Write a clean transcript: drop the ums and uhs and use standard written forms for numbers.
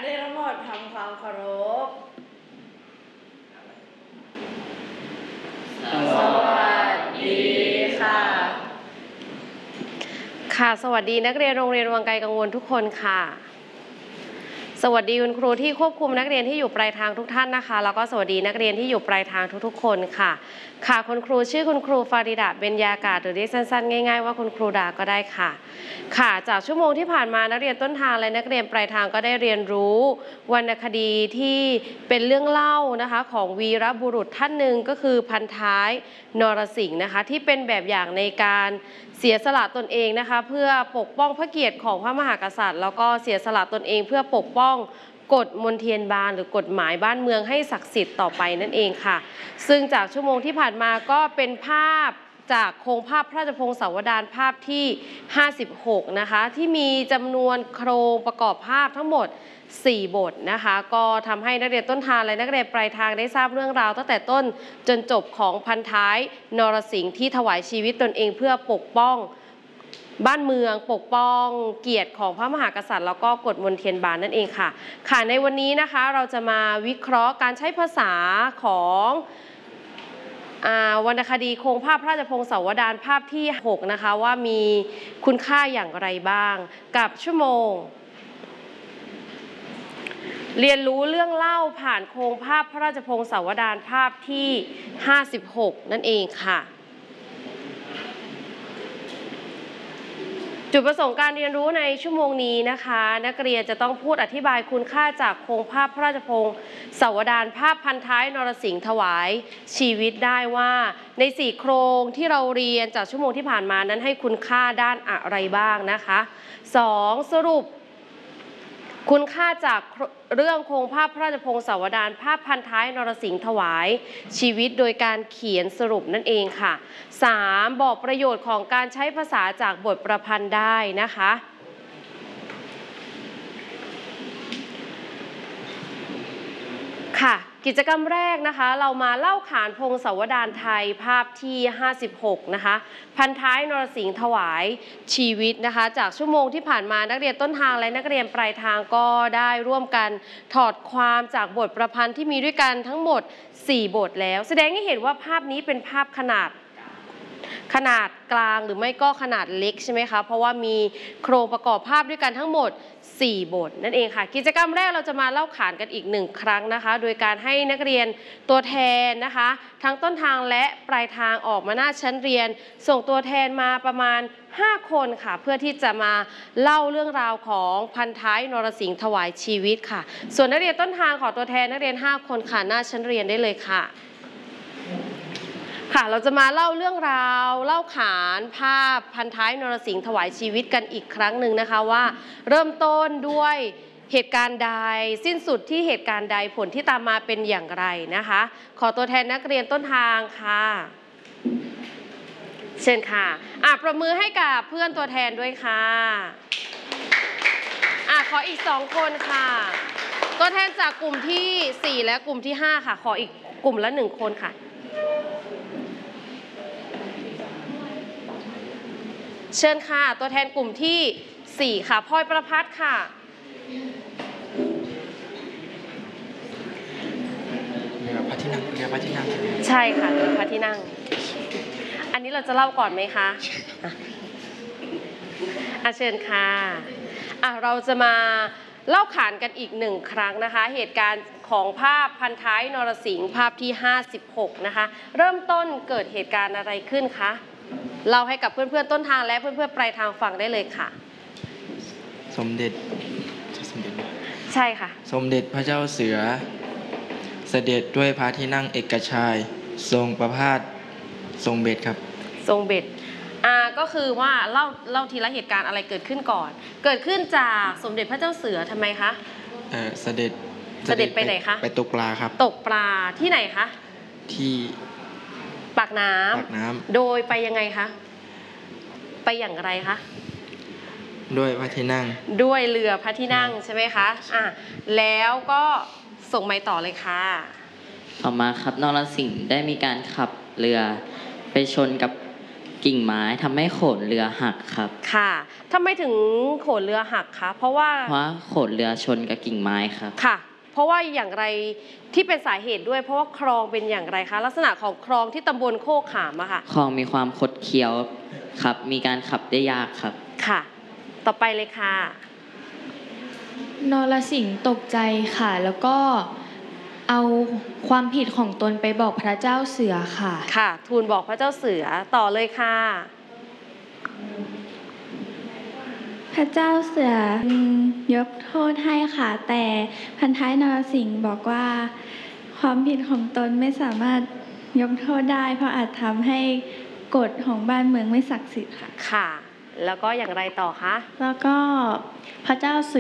เรียนทั้งหมดทำความเคารพสวัสดีค่ะสวัสดีนักเรียนโรงเรียนวังไกลกังวลทุกคนค่ะสวัสดีคุณครูที่ควบคุมนักเรียนที่อยู่ปลายทางทุกท่านนะคะแล้วก็สวัสดีนักเรียนที่อยู่ปลายทางทุกๆคนค่ะคุณครูชื่อคุณครูฟาริดาเบญญากาศหรือเรียกสั้นๆง่ายๆว่าคุณครูดาก็ได้ค่ะจากชั่วโมงที่ผ่านมานักเรียนต้นทางและนักเรียนปลายทางก็ได้เรียนรู้วรรณคดีที่เป็นเรื่องเล่านะคะของวีรบุรุษท่านหนึ่งก็คือพันท้ายนรสิงห์นะคะที่เป็นแบบอย่างในการเสียสละตนเองนะคะเพื่อปกป้องพระเกียรติของพระมหากษัตริย์แล้วก็เสียสละตนเองเพื่อปกป้องกฎมนเทียนบานหรือกฎหมายบ้านเมืองให้ศักดิ์สิทธิ์ต่อไปนั่นเองค่ะซึ่งจากชั่วโมงที่ผ่านมาก็เป็นภาพจากโครงภาพพระราชพงศาวดารภาพที่56นะคะที่มีจำนวนโครงประกอบภาพทั้งหมด4 บทนะคะก็ทำให้นักเรียนต้นทางและนักเรียนปลายทางได้ทราบเรื่องราวตั้งแต่ต้นจนจบของพันท้ายนรสิงห์ที่ถวายชีวิตตนเองเพื่อปกป้องบ้านเมืองปกป้องเกียรติของพระมหากษัตริย์แล้วก็กฎมนเทียนบานนั่นเองค่ะในวันนี้นะคะเราจะมาวิเคราะห์การใช้ภาษาของวรรณคดีโครงภาพพระราชพงศาวดารภาพที่6นะคะว่ามีคุณค่าอย่างไรบ้างกับชั่วโมงเรียนรู้เรื่องเล่าผ่านโครงภาพพระราชพงศาวดารภาพที่56นั่นเองค่ะจุดประสงค์การเรียนรู้ในชั่วโมงนี้นะคะนักเรียนจะต้องพูดอธิบายคุณค่าจากโครงภาพพระราชพงศาวดารภาพพันท้ายนรสิงห์ถวายชีวิตได้ว่าใน4โครงที่เราเรียนจากชั่วโมงที่ผ่านมานั้นให้คุณค่าด้านอะไรบ้างนะคะ2สรุปคุณค่าจากเรื่องโครงภาพพระราชพงศาวดารภาพพันท้ายนรสิงห์ถวายชีวิตโดยการเขียนสรุปนั่นเองค่ะ3บอกประโยชน์ของการใช้ภาษาจากบทประพันธ์ได้นะคะกิจกรรมแรกนะคะเรามาเล่าขานพงศาวดารไทยภาพที่56นะคะพันท้ายนรสิงห์ถวายชีวิตนะคะจากชั่วโมงที่ผ่านมานักเรียนต้นทางและนักเรียนปลายทางก็ได้ร่วมกันถอดความจากบทประพันธ์ที่มีด้วยกันทั้งหมด4 บทแล้วแสดงให้เห็นว่าภาพนี้เป็นภาพขนาดกลางหรือไม่ก็ขนาดเล็กใช่ไหมคะเพราะว่ามีโครงประกอบภาพด้วยกันทั้งหมด4 บทนั่นเองค่ะกิจกรรมแรกเราจะมาเล่าขานกันอีก1 ครั้งนะคะโดยการให้นักเรียนตัวแทนนะคะทั้งต้นทางและปลายทางออกมาหน้าชั้นเรียนส่งตัวแทนมาประมาณ5 คนค่ะเพื่อที่จะมาเล่าเรื่องราวของพันท้ายนรสิงห์ถวายชีวิตค่ะส่วนนักเรียนต้นทางขอตัวแทนนักเรียน5 คนค่ะหน้าชั้นเรียนได้เลยค่ะเราจะมาเล่าเรื่องราวเล่าขานภาพพันท้ายนรสิงห์ถวายชีวิตกันอีกครั้งหนึ่งนะคะว่าเริ่มต้นด้วยเหตุการณ์ใดสิ้นสุดที่เหตุการณ์ใดผลที่ตามมาเป็นอย่างไรนะคะขอตัวแทนนักเรียนต้นทางค่ะเชิญค่ะประมือให้กับเพื่อนตัวแทนด้วยค่ะขออีก2 คนค่ะตัวแทนจากกลุ่มที่4และกลุ่มที่5ค่ะขออีกกลุ่มละ1 คนค่ะเชิญค่ะตัวแทนกลุ่มที่4ค่ะพลอยประภัสค่ะเรือพระที่นั่งใช่ค่ะเรือพระที่นั่งอันนี้เราจะเล่าก่อนไหมคะเชิญค่ะเราจะมาเล่าขานกันอีก1 ครั้งนะคะเหตุการณ์ของภาพพันท้ายนรสิงห์ภาพที่56นะคะเริ่มต้นเกิดเหตุการณ์อะไรขึ้นคะเล่าให้กับเพื่อนๆต้นทางและเพื่อนๆปลายทางฟังได้เลยค่ะสมเด็จใช่ค่ะสมเด็จพระเจ้าเสือเสด็จด้วยพระที่นั่งเอกชัยทรงประพาสทรงเบ็ดครับทรงเบ็ดก็คือว่าเล่าทีละเหตุการณ์อะไรเกิดขึ้นก่อนเกิดขึ้นจากสมเด็จพระเจ้าเสือทำไมคะเสด็จไปไหนคะไปตกปลาครับตกปลาที่ไหนคะที่ปากน้ำโดยไปยังไงคะไปอย่างไรคะด้วยพระที่นั่งด้วยเรือพระที่นั่งใช่ไหมคะแล้วก็ส่งไม้ต่อเลยค่ะต่อมาครับนรสิงห์ได้มีการขับเรือไปชนกับกิ่งไม้ทำให้โขนเรือหักครับค่ะทำไมถึงโขนเรือหักคะเพราะว่าโขนเรือชนกับกิ่งไม้ครับค่ะเพราะว่าอย่างไรที่เป็นสาเหตุด้วยเพราะว่าคลองเป็นอย่างไรคะลักษณะของคลองที่ตำบลโคกขามอะค่ะคลองมีความคดเคี้ยวครับมีการขับได้ยากครับค่ะต่อไปเลยค่ะนรสิงห์ตกใจค่ะแล้วก็เอาความผิดของตนไปบอกพระเจ้าเสือค่ะค่ะทูลบอกพระเจ้าเสือต่อเลยค่ะพระเจ้าเสือยกโทษให้ค่ะแต่พันท้ายนรสิงห์บอกว่าความผิดของตนไม่สามารถยกโทษได้เพราะอาจทำให้กฎของบ้านเมืองไม่ศักดิ์สิทธิ์ค่ะค่ะแล้วก็อย่างไรต่อคะแล้วก็พระเจ้าเสือ